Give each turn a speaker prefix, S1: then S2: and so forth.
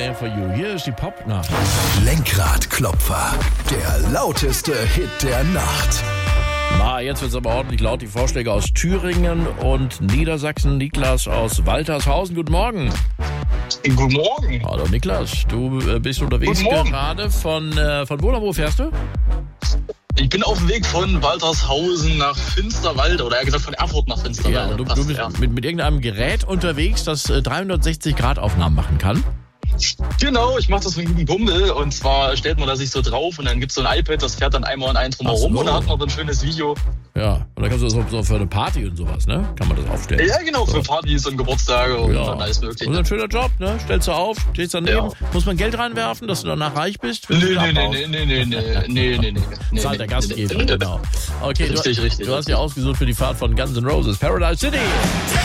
S1: There For You. Hier ist die Popnacht.
S2: Lenkradklopfer, der lauteste Hit der Nacht.
S1: Jetzt wird es aber ordentlich laut. Die Vorschläge aus Thüringen und Niedersachsen. Niklas aus Waltershausen. Guten Morgen.
S3: Guten Morgen.
S1: Hallo Niklas, du bist unterwegs gerade von wo nach wo fährst du?
S3: Ich bin auf dem Weg von Waltershausen nach Finsterwalde, oder eher gesagt von Erfurt nach Finsterwalde.
S1: Ja, und du bist mit irgendeinem Gerät unterwegs, das 360-Grad-Aufnahmen machen kann.
S3: Genau, ich mache das mit einem guten Kumpel, und zwar stellt man da sich so drauf und dann gibt es so ein iPad, das fährt dann einmal und eins drumherum und dann hat man so ein schönes Video.
S1: Ja, und dann kannst du das so für eine Party und sowas, ne? Kann man das aufstellen.
S3: Ja, genau, für Partys und Geburtstage und dann alles mögliche.
S1: Und ein schöner Job, ne? Stellst du auf, stehst daneben. Ja. Muss man Geld reinwerfen, dass du danach reich bist?
S3: Nee.
S1: Zahlt der Gastgeber, genau. Okay,
S3: richtig.
S1: Du hast dir ausgesucht für die Fahrt von Guns N' Roses, Paradise City.